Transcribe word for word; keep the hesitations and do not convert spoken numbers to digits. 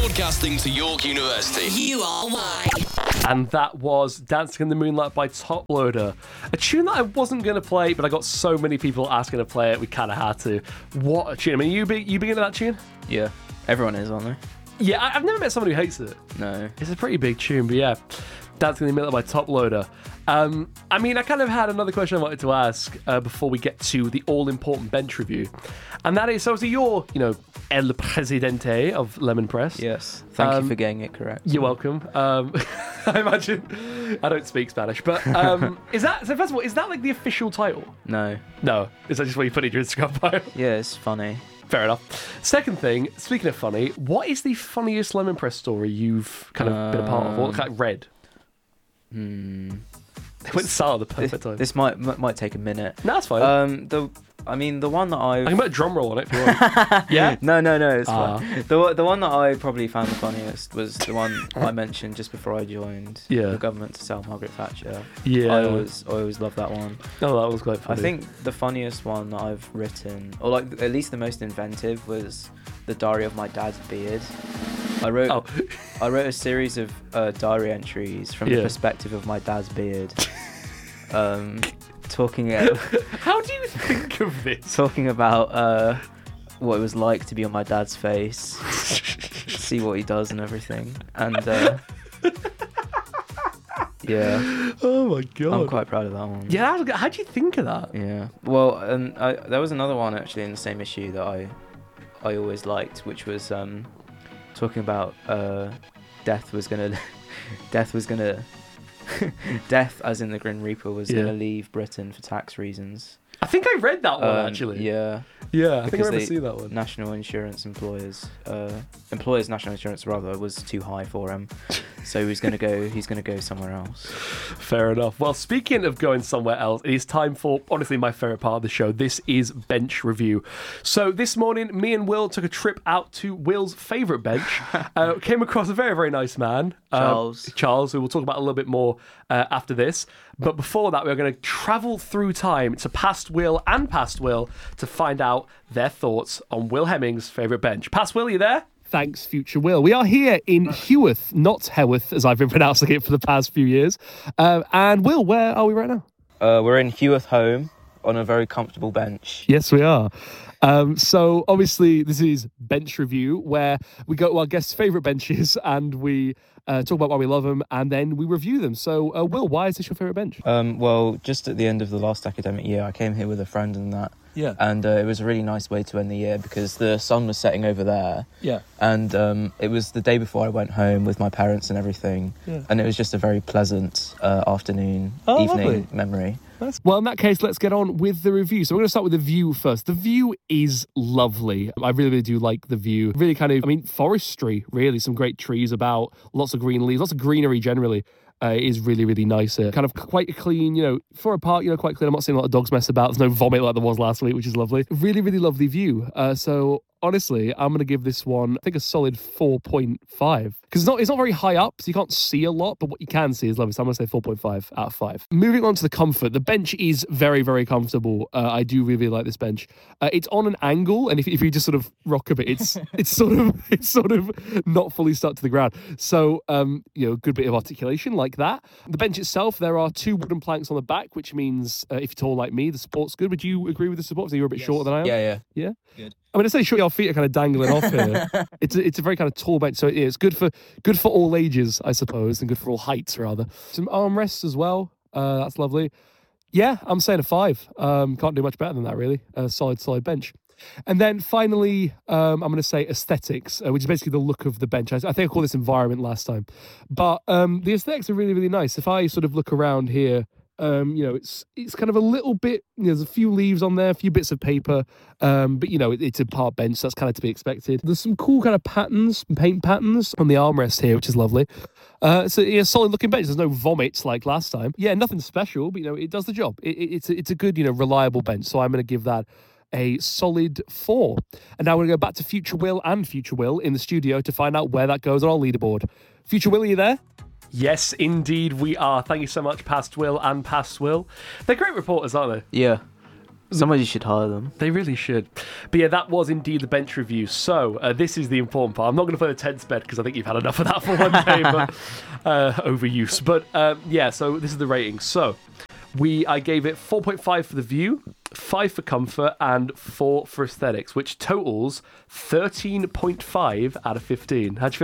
Broadcasting to York University. You are why. And that was Dancing in the Moonlight by Top Loader. A tune that I wasn't going to play, but I got so many people asking to play it, we kind of had to. What a tune. I mean, you be, you big into that tune? Yeah, everyone is, aren't they? Yeah, I, I've never met someone who hates it. No. It's a pretty big tune, but yeah. Dancing in the Moonlight by Top Loader. Um, I mean, I kind of had another question I wanted to ask uh, before we get to the all-important bench review. And that is, so obviously you're, you know, El Presidente of Lemon Press. Yes. Thank Um, you for getting it correct. You're welcome. Um, I imagine I don't speak Spanish, but um, is that, so first of all, is that like the official title? No. No. Is that just what you put in your Instagram bio? Yeah, it's funny. Fair enough. Second thing, speaking of funny, what is the funniest Lemon Press story you've kind of been a part of or kind of read? Hmm. They went silent at the This, perfect time. this might m- might take a minute. No, that's fine. Um, the I mean the one that I I can put a drum roll on it if you want. Yeah? No, no, no, it's Ah. fine. The the one that I probably found the funniest was the one I mentioned just before I joined Yeah. the government to sell Margaret Thatcher. Yeah. I always I always love that one. No, that was quite funny. I think the funniest one that I've written, or like at least the most inventive, was the diary of my dad's beard. I wrote Oh. I wrote a series of uh, diary entries from Yeah. the perspective of my dad's beard, um, talking uh, How do you think of this? talking about uh, what it was like to be on my dad's face, see what he does and everything, and uh, yeah, Oh my god. I'm quite proud of that one. Yeah, that was good. How do you think of that? Yeah. Well, and I, there was another one actually in the same issue that I I always liked, which was um, talking about uh, death was gonna death was gonna death as in the Grim Reaper was Yeah. gonna leave Britain for tax reasons. I think I read that one Um, actually. Yeah. Yeah, I think I Because remember they- seeing that one. National insurance employers, uh, employers' national insurance rather was too high for him, so he's gonna go. He's gonna go somewhere else. Fair enough. Well, speaking of going somewhere else, it is time for, honestly, my favourite part of the show. This is Bench Review. So this morning, me and Will took a trip out to Will's favourite bench. uh, came across a very, very nice man. uh, Charles. Charles, who we'll talk about a little bit more uh, after this. But before that, we're going to travel through time to past Will and past Will to find out their thoughts on Will Hemming's favourite bench. Past Will, you there? Thanks, future Will. We are here in Heworth, not Heworth, as I've been pronouncing it for the past few years. Uh, and Will, where are we right now? Uh, we're in Heworth Home on a very comfortable bench. Yes, we are. Um, so obviously this is Bench Review, where we go to our guests' favourite benches and we uh, talk about why we love them and then we review them. So uh, Will, why is this your favourite bench? Um, well, just at the end of the last academic year, I came here with a friend and that. Yeah. And uh, it was a really nice way to end the year because the sun was setting over there. Yeah. And um, it was the day before I went home with my parents and everything. Yeah. And it was just a very pleasant uh, afternoon, Oh, evening lovely. memory. Well, in that case, let's get on with the review. So we're going to start with the view first. The view is lovely. I really, really do like the view. Really kind of, I mean, forestry, really. Some great trees about, lots of green leaves, lots of greenery generally. Uh, it is really, really nice here. Kind of quite clean, you know, for a park, you know, quite clean. I'm not seeing a lot of dogs mess about. There's no vomit like there was last week, which is lovely. Really, really lovely view. Uh, so honestly, I'm going to give this one, I think, a solid four point five. Because it's not, it's not very high up, so you can't see a lot, but what you can see is lovely. So I'm going to say four point five out of five. Moving on to the comfort. The bench is very, very comfortable. Uh, I do really, really like this bench. Uh, it's on an angle, and if, if you just sort of rock a bit, it's it's sort of it's sort of not fully stuck to the ground. So, um, you know, good bit of articulation like that. The bench itself, there are two wooden planks on the back, which means uh, if you're tall like me, the support's good. Would you agree with the support? So you're a bit shorter than I am? Yeah, yeah. Yeah? Good. I mean, I say short, your feet are kind of dangling off here. It's a, it's a very kind of tall bench, so yeah, it's good for good for all ages, I suppose, and good for all heights, rather. Some armrests as well. Uh, that's lovely. Yeah, I'm saying a five. Um, can't do much better than that, really. A solid, solid bench. And then finally, um, I'm going to say aesthetics, uh, which is basically the look of the bench. I, I think I called this environment last time. But um, the aesthetics are really, really nice. If I sort of look around here, Um, you know, it's it's kind of a little bit, you know, there's a few leaves on there, a few bits of paper, um, but, you know, it, it's a part bench, so that's kind of to be expected. There's some cool kind of patterns, paint patterns on the armrest here, which is lovely. Uh, so, yeah, solid looking bench. There's no vomits like last time. Yeah, nothing special, but, you know, it does the job. It, it, it's, a, it's a good, you know, reliable bench, so I'm going to give that a solid four. And now we're going to go back to Future Will and Future Will in the studio to find out where that goes on our leaderboard. Future Will, are you there? Yes, indeed we are. Thank you so much, Past Will and Past Will. They're great reporters, aren't they? Yeah. Somebody should hire them. They really should. But yeah, that was indeed the bench review. So uh, this is the important part. I'm not going to play the tense bed because I think you've had enough of that for one day, but uh, overuse. But um, yeah, so this is the rating. So we I gave it four point five for the view, five for comfort, and four for aesthetics, which totals thirteen point five out of fifteen. How'd you feel